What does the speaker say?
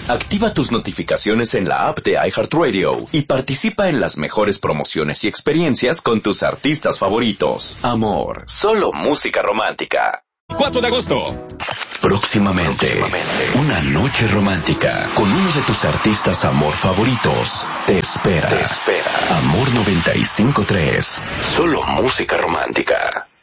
Activa tus notificaciones en la app de iHeartRadio y participa en las mejores promociones y experiencias con tus artistas favoritos. Amor, solo música romántica. 4 de agosto. Próximamente, una noche romántica con uno de tus artistas amor favoritos. Te espera. Amor 95.3. Solo música romántica.